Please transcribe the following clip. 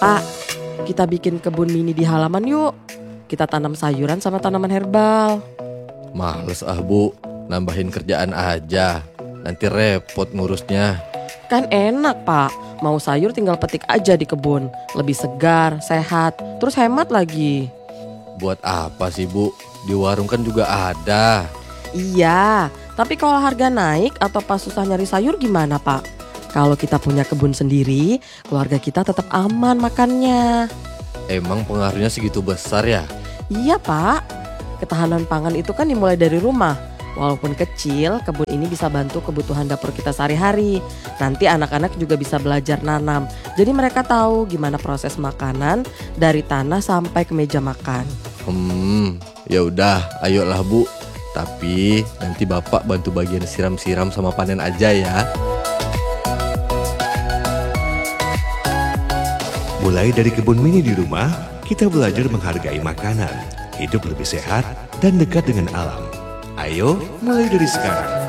Pak, kita bikin kebun mini di halaman yuk. Kita tanam sayuran sama tanaman herbal. Males Bu, nambahin kerjaan aja. Nanti repot ngurusnya. Kan enak Pak, mau sayur tinggal petik aja di kebun. Lebih segar, sehat, terus hemat lagi. Buat apa sih Bu? Di warung kan juga ada. Iya, tapi kalau harga naik atau pas susah nyari sayur gimana Pak? Kalau kita punya kebun sendiri, keluarga kita tetap aman makannya. Emang pengaruhnya segitu besar ya? Iya Pak, ketahanan pangan itu kan dimulai dari rumah. Walaupun kecil, kebun ini bisa bantu kebutuhan dapur kita sehari-hari. Nanti anak-anak juga bisa belajar nanam. Jadi mereka tahu gimana proses makanan dari tanah sampai ke meja makan. Ya udah, ayolah Bu. Tapi nanti Bapak bantu bagian siram-siram sama panen aja ya. Mulai dari kebun mini di rumah, kita belajar menghargai makanan, hidup lebih sehat, dan dekat dengan alam. Ayo, mulai dari sekarang.